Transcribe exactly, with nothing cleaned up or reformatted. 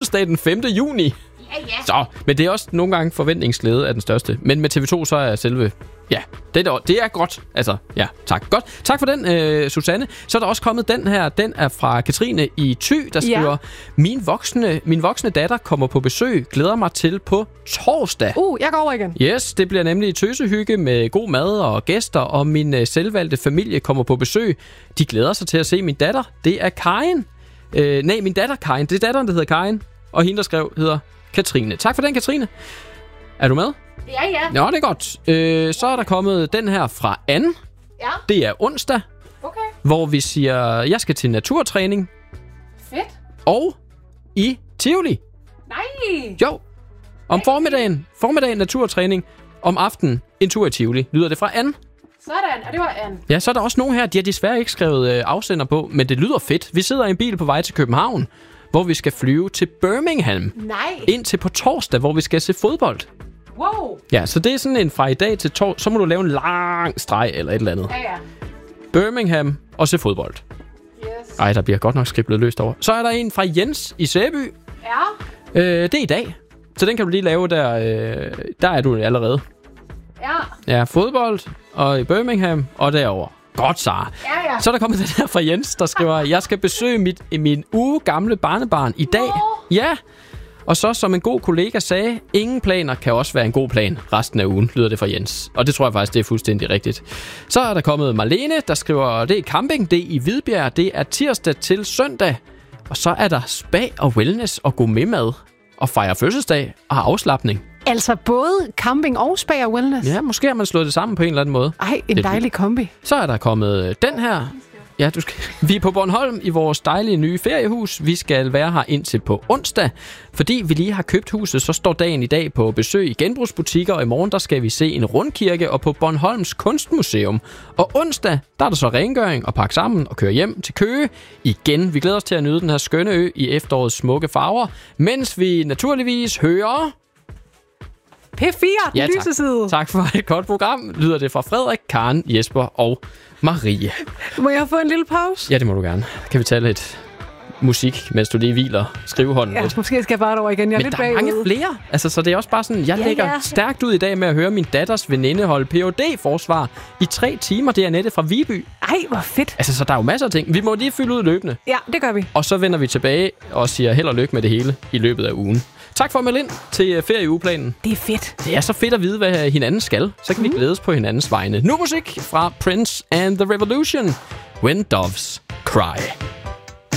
fødselsdag den femte juni. Ja, ja. Så, men det er også nogle gange forventningsglæde af den største. Men med T V to, så er selve... Ja, det er, det er godt. Altså, ja, tak. Godt. Tak for den, øh, Susanne. Så er der også kommet den her. Den er fra Katrine i Thy, der skriver, ja. min, voksne, min voksne datter kommer på besøg. Glæder mig til på torsdag. Uh, jeg går over igen. Yes, det bliver nemlig tøsehygge med god mad og gæster, og min øh, selvvalgte familie kommer på besøg. De glæder sig til at se min datter. Det er Karin. Øh, nej, min datter Karin. Det er datteren, der hedder Karin. Og hende, der skrev, hedder Katrine. Tak for den, Katrine. Er du med? Ja, ja. Nå, det er godt. Øh, så er der kommet den her fra Anne. Ja. Det er onsdag, Okay. hvor vi siger, jeg skal til naturtræning. Fedt. Og i Tivoli. Nej. Jo. Om formiddagen, formiddagen naturtræning. Om aftenen en tur i Tivoli. Lyder det fra Anne? Sådan, og det var Anne. Ja, så er der også nogen her, de har desværre ikke skrevet øh, afsender på, men det lyder fedt. Vi sidder i en bil på vej til København, hvor vi skal flyve til Birmingham. Nej. Indtil på torsdag, hvor vi skal se fodbold. Wow. Ja, så det er sådan en fra i dag til torsdag. Så må du lave en lang streg eller et eller andet. Ja, ja. Birmingham og se fodbold. Yes. Ej, der bliver godt nok skriblet løst over. Så er der en fra Jens i Sæby. Ja. Øh, det er i dag. Så den kan du lige lave der. Øh, der er du allerede. Ja. Ja, fodbold og i Birmingham og derover. Godt, Sara. Ja, ja. Så er der kommet den her fra Jens, der skriver, jeg skal besøge mit, min uge gamle barnebarn i dag. Nå. Ja. Og så, som en god kollega sagde, ingen planer kan også være en god plan resten af ugen, lyder det fra Jens. Og det tror jeg faktisk, det er fuldstændig rigtigt. Så er der kommet Marlene, der skriver, det er camping, det er i Hvidbjerg, det er tirsdag til søndag. Og så er der spa og wellness og gourmetmad og fejre fødselsdag og afslapning. Altså både camping og spa og wellness? Ja, måske har man slået det sammen på en eller anden måde. Ej, en Det- dejlig kombi. Så er der kommet den her. Ja, du skal. Vi er på Bornholm i vores dejlige nye feriehus. Vi skal være her indtil på onsdag. Fordi vi lige har købt huset, så står dagen i dag på besøg i genbrugsbutikker, og i morgen der skal vi se en rundkirke og på Bornholms Kunstmuseum. Og onsdag, der er der så rengøring og pakke sammen og køre hjem til Køge igen. Vi glæder os til at nyde den her skønne ø i efterårets smukke farver, mens vi naturligvis hører... P fire, Ja, tak. lyseside. Tak for et godt program, lyder det fra Frederik, Karen, Jesper og Marie. Må jeg få en lille pause? Ja, det må du gerne. Kan vi tage lidt musik, mens du lige hviler skrivehånden Ja, lidt? måske skal jeg bare over igen. Jeg er Men lidt der er mange bagud. flere. Altså, så det er også bare sådan, jeg Ja, lægger ja. stærkt ud i dag med at høre min datters veninde holde P H D-forsvar i tre timer. Det er Annette fra Viby. Ej, hvor fedt. Altså, så der er jo masser af ting. Vi må lige fylde ud løbende. Ja, det gør vi. Og så vender vi tilbage og siger held og lykke med det hele i løbet af ugen. Tak for at melde ind til ferieugeplanen. Det er fedt. Det er så fedt at vide, hvad hinanden skal. Så kan mm. vi glædes på hinandens vegne. Nu musik fra Prince and the Revolution. When Doves Cry.